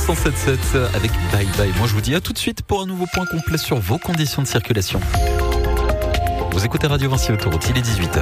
107.7 avec Bye Bye. Moi je vous dis à tout de suite pour un nouveau point complet sur vos conditions de circulation. Vous écoutez Radio Vinci Autoroute, il est 18h.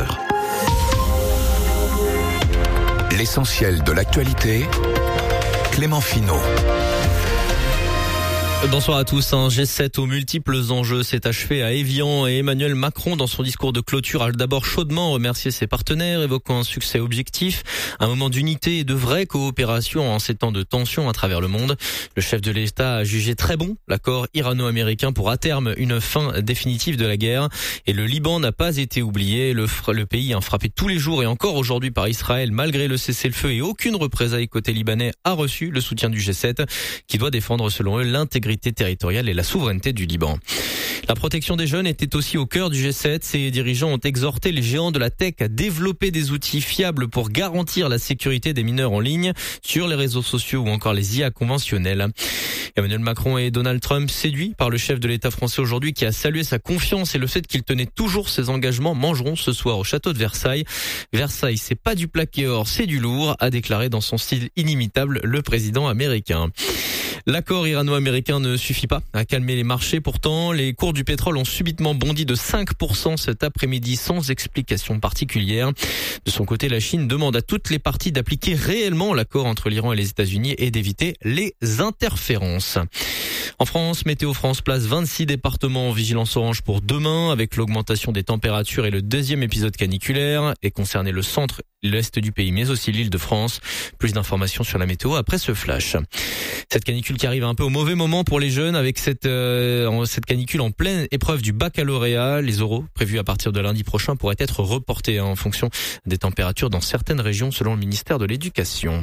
L'essentiel de l'actualité, Clément Finot. Bonsoir à tous. Un G7 aux multiples enjeux s'est achevé à Évian et Emmanuel Macron, dans son discours de clôture, a d'abord chaudement remercié ses partenaires, évoquant un succès objectif, un moment d'unité et de vraie coopération en ces temps de tension à travers le monde. Le chef de l'État a jugé très bon l'accord irano-américain pour à terme une fin définitive de la guerre. Et le Liban n'a pas été oublié. Le pays frappé tous les jours et encore aujourd'hui par Israël, malgré le cessez-le-feu et aucune représaille côté libanais, a reçu le soutien du G7 qui doit défendre selon eux l'intégrité territoriale et la souveraineté du Liban. La protection des jeunes était aussi au cœur du G7. Ses dirigeants ont exhorté les géants de la tech à développer des outils fiables pour garantir la sécurité des mineurs en ligne sur les réseaux sociaux ou encore les IA conventionnels. Emmanuel Macron et Donald Trump séduits par le chef de l'État français aujourd'hui qui a salué sa confiance et le fait qu'il tenait toujours ses engagements mangeront ce soir au château de Versailles. Versailles, c'est pas du plaqué or, c'est du lourd, a déclaré dans son style inimitable le président américain. L'accord irano-américain ne suffit pas à calmer les marchés. Pourtant, les cours du pétrole ont subitement bondi de 5% cet après-midi sans explication particulière. De son côté, la Chine demande à toutes les parties d'appliquer réellement l'accord entre l'Iran et les États-Unis et d'éviter les interférences. En France, Météo France place 26 départements en vigilance orange pour demain avec l'augmentation des températures et le deuxième épisode caniculaire et concerner le centre, l'est du pays mais aussi l'Île-de-France. Plus d'informations sur la météo après ce flash. Cette canicule qui arrive un peu au mauvais moment pour les jeunes avec cette canicule en pleine épreuve du baccalauréat. Les oraux prévus à partir de lundi prochain pourraient être reportés en fonction des températures dans certaines régions selon le ministère de l'Éducation.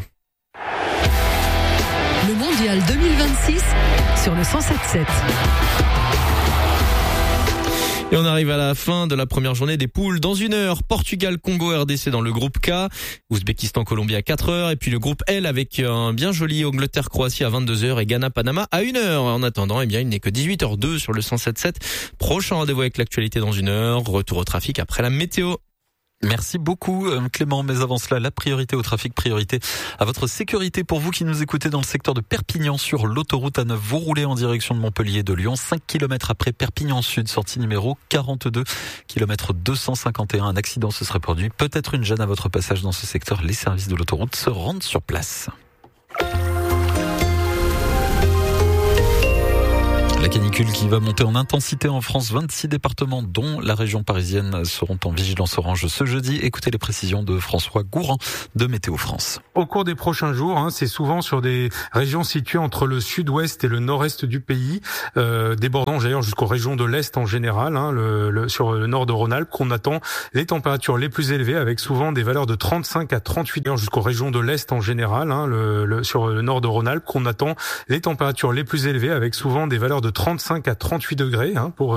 Le Mondial 2026 sur le 107.7. Et on arrive à la fin de la première journée des poules. Dans 1 heure, Portugal, Congo, RDC dans le groupe K, Ouzbékistan, Colombie à 4 heures, et puis le groupe L avec un bien joli Angleterre, Croatie à 22 heures et Ghana, Panama à 1 heure. En attendant, il n'est que 18h02 sur le 107.7. Prochain rendez-vous avec l'actualité dans 1 heure. Retour au trafic après la météo. Merci beaucoup Clément, mais avant cela, la priorité au trafic, priorité à votre sécurité. Pour vous qui nous écoutez dans le secteur de Perpignan sur l'autoroute A9, vous roulez en direction de Montpellier de Lyon, 5 km après Perpignan Sud, sortie numéro 42, kilomètre 251. Un accident se serait produit, peut-être une gêne à votre passage dans ce secteur. Les services de l'autoroute se rendent sur place. La canicule qui va monter en intensité en France, 26 départements dont la région parisienne seront en vigilance orange ce jeudi. Écoutez les précisions de François Gourand de Météo France. Au cours des prochains jours, c'est souvent sur des régions situées entre le sud-ouest et le nord-est du pays, débordant d'ailleurs jusqu'aux régions de l'est en général, sur le nord de Rhône-Alpes, qu'on attend les températures les plus élevées avec souvent des valeurs de 35 à 38 degrés jusqu'aux régions de l'est en général, sur le nord de Rhône-Alpes, qu'on attend les températures les plus élevées avec souvent des valeurs de 35 à 38 degrés pour